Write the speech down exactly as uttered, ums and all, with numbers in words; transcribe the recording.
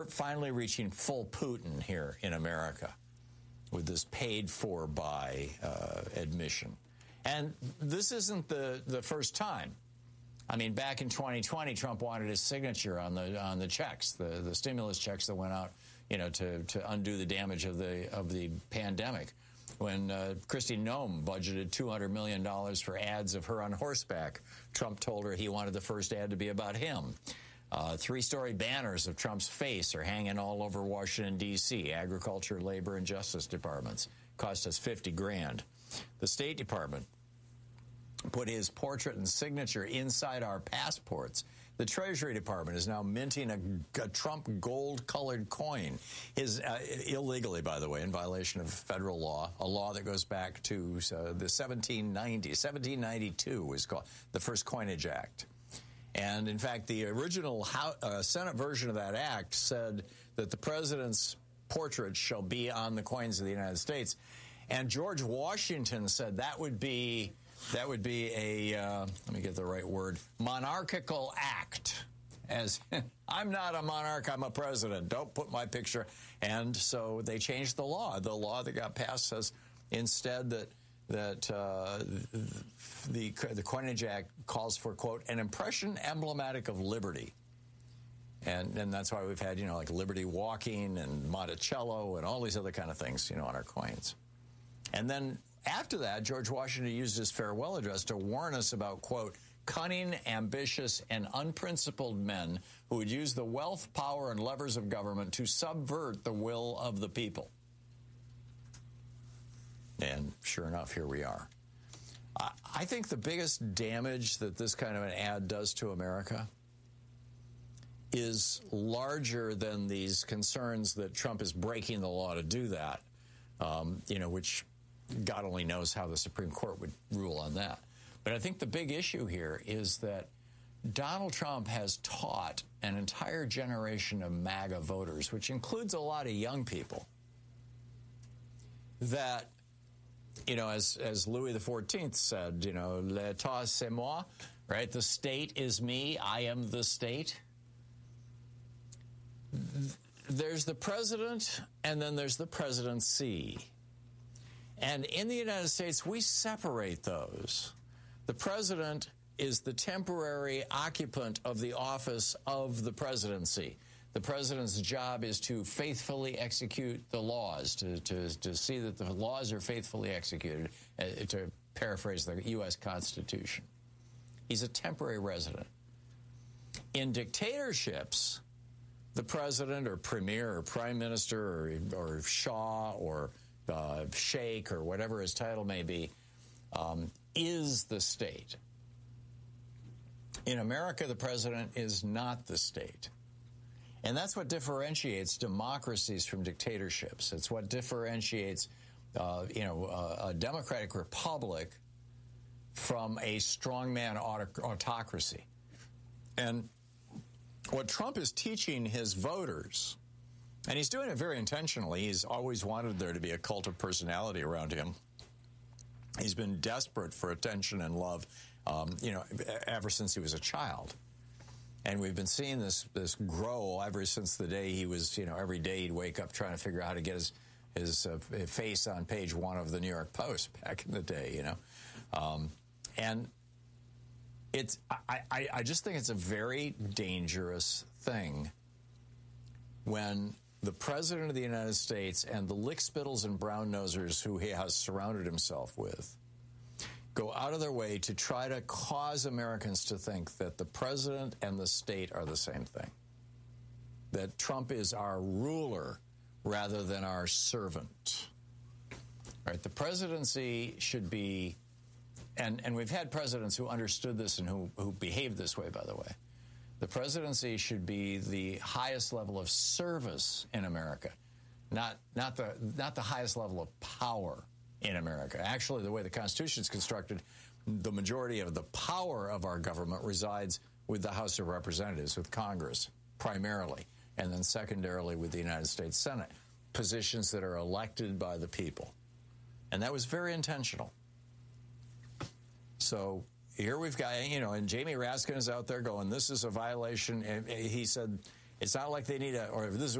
finally reaching full Putin here in America with this paid-for-by uh, admission. And this isn't the, the first time. I mean, back in twenty twenty, Trump wanted his signature on the on the checks, the, the stimulus checks that went out, you know, to, to undo the damage of the of the pandemic. When uh, Kristi Noem budgeted two hundred million dollars for ads of her on horseback, Trump told her he wanted the first ad to be about him. Uh, three-story banners of Trump's face are hanging all over Washington, D C Agriculture, Labor, and Justice Departments. Cost us fifty grand. The State Department put his portrait and signature inside our passports. The Treasury Department is now minting a, a Trump gold-colored coin, his uh, illegally, by the way, in violation of federal law, a law that goes back to uh, the seventeen ninety. seventeen ninety-two was called the first Coinage Act. And, in fact, the original House, uh, Senate version of that act said that the president's portrait shall be on the coins of the United States. And George Washington said that would be... That would be a, uh, let me get the right word, monarchical act. As I'm not a monarch, I'm a president. Don't put my picture. And so they changed the law. The law that got passed says instead that that uh, the the Coinage Act calls for, quote, an impression emblematic of liberty. And and that's why we've had, you know, like Liberty Walking and Monticello and all these other kind of things, you know, on our coins. And then after that, George Washington used his farewell address to warn us about, quote, cunning, ambitious, and unprincipled men who would use the wealth, power, and levers of government to subvert the will of the people. And sure enough, here we are. I think the biggest damage that this kind of an ad does to America is larger than these concerns that Trump is breaking the law to do that, um, you know, which God only knows how the Supreme Court would rule on that. But I think the big issue here is that Donald Trump has taught an entire generation of MAGA voters, which includes a lot of young people, that, you know, as, as Louis the fourteenth said, you know, l'État c'est moi, right? The state is me. I am the state. There's the president, and then there's the presidency. And in the United States, we separate those. The president is the temporary occupant of the office of the presidency. The president's job is to faithfully execute the laws, to, to, to see that the laws are faithfully executed, uh, to paraphrase the U S Constitution. He's a temporary resident. In dictatorships, the president or premier or prime minister or, or Shah or Uh, Sheikh or whatever his title may be, um, is the state. In America, the president is not the state. And that's what differentiates democracies from dictatorships. It's what differentiates, uh, you know, uh, a democratic republic from a strongman aut- autocracy. And what Trump is teaching his voters, and he's doing it very intentionally. He's always wanted there to be a cult of personality around him. He's been desperate for attention and love, um, you know, ever since he was a child. And we've been seeing this this grow ever since the day he was, you know, every day he'd wake up trying to figure out how to get his his uh, face on page one of the New York Post back in the day, you know. Um, and it's I, I, I just think it's a very dangerous thing when the president of the United States and the lickspittles and brown-nosers who he has surrounded himself with go out of their way to try to cause Americans to think that the president and the state are the same thing, that Trump is our ruler rather than our servant. Right? The presidency should be, and, and we've had presidents who understood this and who, who behaved this way, by the way. The presidency should be the highest level of service in America, not not the not the highest level of power in America. Actually, the way the Constitution is constructed, the majority of the power of our government resides with the House of Representatives, with Congress, primarily, and then secondarily with the United States Senate, positions that are elected by the people. And that was very intentional. So here we've got, you know, and Jamie Raskin is out there going, this is a violation. And he said, it's not like they need a, or this is